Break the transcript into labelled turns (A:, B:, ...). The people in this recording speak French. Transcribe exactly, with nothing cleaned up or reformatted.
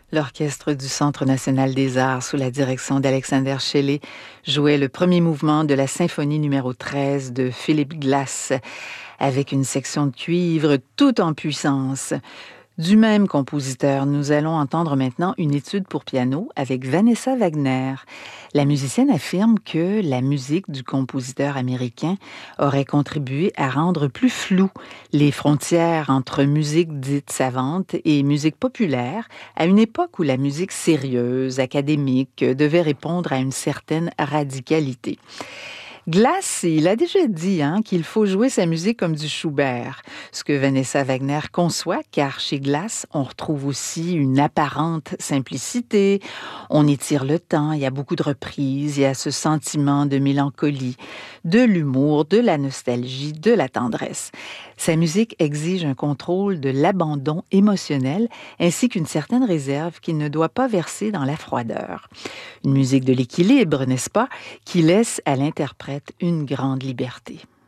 A: L'orchestre du Centre national des arts, sous la direction d'Alexander Shelley, jouait le premier mouvement de la symphonie numéro treize de Philip Glass, avec une section de cuivre tout en puissance. Du même compositeur, nous allons entendre maintenant une étude pour piano avec Vanessa Wagner. La musicienne affirme que la musique du compositeur américain aurait contribué à rendre plus floues les frontières entre musique dite savante et musique populaire, à une époque où la musique sérieuse, académique, devait répondre à une certaine radicalité. Glass, il a déjà dit hein, qu'il faut jouer sa musique comme du Schubert, ce que Vanessa Wagner conçoit, car chez Glass, on retrouve aussi une apparente simplicité, on étire le temps, il y a beaucoup de reprises, il y a ce sentiment de mélancolie, de l'humour, de la nostalgie, de la tendresse. Sa musique exige un contrôle de l'abandon émotionnel ainsi qu'une certaine réserve qui ne doit pas verser dans la froideur. Une musique de l'équilibre, n'est-ce pas, qui laisse à l'interprète une grande liberté.